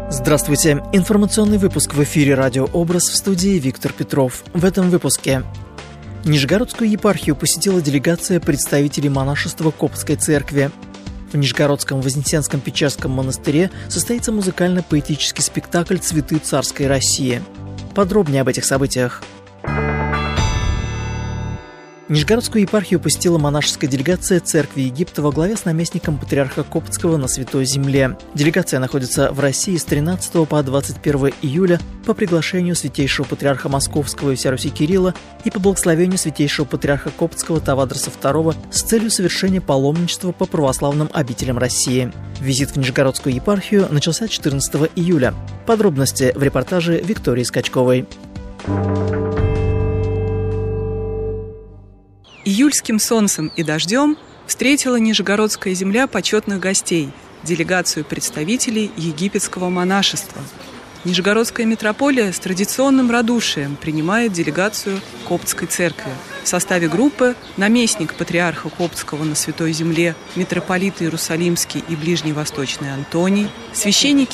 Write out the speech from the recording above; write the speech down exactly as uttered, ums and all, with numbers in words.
Здравствуйте. Информационный выпуск в эфире «Радио Образ», в студии Виктор Петров. В этом выпуске. Нижегородскую епархию посетила делегация представителей монашества Коптской церкви. В Нижегородском Вознесенском Печерском монастыре состоится музыкально-поэтический спектакль «Цветы царской России». Подробнее об этих событиях. Нижегородскую епархию посетила монашеская делегация Церкви Египта во главе с наместником патриарха Коптского на Святой Земле. Делегация находится в России с тринадцатого по двадцать первое июля по приглашению святейшего патриарха Московского и вся Руси Кирилла и по благословению святейшего патриарха Коптского Тавадраса второго с целью совершения паломничества по православным обителям России. Визит в Нижегородскую епархию начался четырнадцатого июля. Подробности в репортаже Виктории Скачковой. Июльским солнцем и дождем встретила Нижегородская земля почетных гостей, делегацию представителей египетского монашества. Нижегородская митрополия с традиционным радушием принимает делегацию Коптской церкви. В составе группы наместник патриарха Коптского на Святой Земле, митрополит Иерусалимский и Ближневосточный Антоний, священники